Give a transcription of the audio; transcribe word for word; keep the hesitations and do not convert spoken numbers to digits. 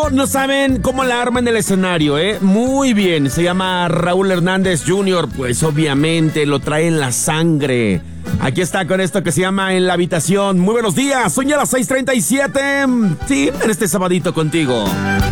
Pero no saben cómo la arma en el escenario, ¿eh? Muy bien, se llama Raúl Hernández junior Pues obviamente lo trae en la sangre. Aquí está con esto que se llama En la Habitación. Muy buenos días, son ya las seis treinta y siete. Sí, en este sabadito contigo.